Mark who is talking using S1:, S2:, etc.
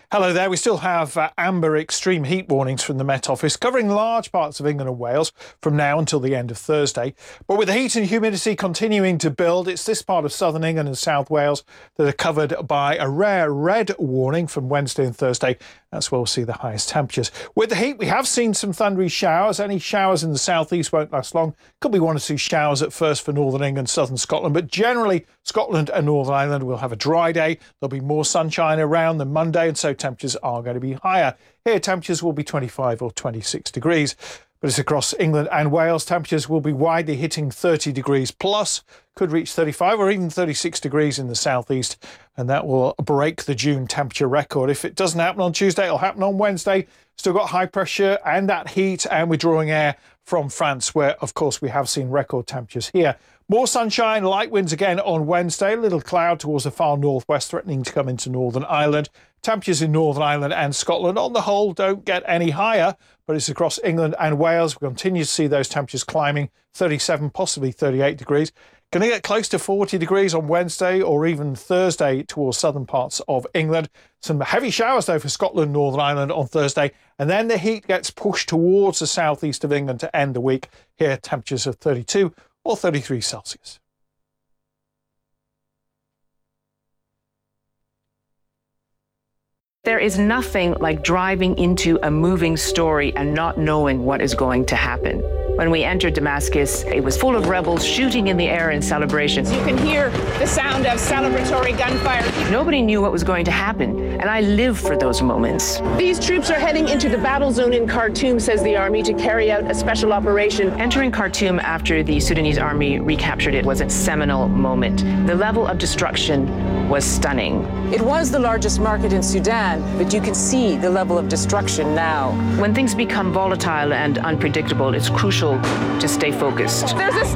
S1: Hello there. We still have amber extreme heat warnings from the Met Office covering large parts of England and Wales from now until the end of Thursday. But with the heat and humidity continuing to build, it's this part of southern England and South Wales that are covered by a rare red warning from Wednesday and Thursday. That's where we'll see the highest temperatures. With the heat, we have seen some thundery showers. Any showers in the southeast won't last long. Could be 1 or 2 showers at first for northern England, southern Scotland, but generally Scotland and Northern Ireland will have a dry day. There'll be more sunshine around than Monday, and so temperatures are going to be higher. Here, temperatures will be 25 or 26 degrees. But it's across England and Wales. Temperatures will be widely hitting 30 degrees plus, could reach 35 or even 36 degrees in the southeast, and that will break the June temperature record. If it doesn't happen on Tuesday, it'll happen on Wednesday. Still got high pressure and that heat and withdrawing air from France, where, of course, we have seen record temperatures here. More sunshine, light winds again on Wednesday. A little cloud towards the far northwest threatening to come into Northern Ireland. Temperatures in Northern Ireland and Scotland on the whole don't get any higher, but it's across England and Wales. We continue to see those temperatures climbing, 37, possibly 38 degrees. Going to get close to 40 degrees on Wednesday or even Thursday towards southern parts of England. Some heavy showers, though, for Scotland, Northern Ireland on Thursday. And then the heat gets pushed towards the southeast of England to end the week. Here, temperatures of 32 or 33 Celsius.
S2: There is nothing like driving into a moving story and not knowing what is going to happen. When we entered Damascus, it was full of rebels shooting in the air in celebration.
S3: You can hear the sound of celebratory gunfire.
S2: Nobody knew what was going to happen, and I live for those moments.
S3: These troops are heading into the battle zone in Khartoum, says the army, to carry out a special operation.
S2: Entering Khartoum after the Sudanese army recaptured it was a seminal moment. The level of destruction was stunning.
S4: It was the largest market in Sudan, but you can see the level of destruction now.
S2: When things become volatile and unpredictable, it's crucial to stay focused.
S3: There's a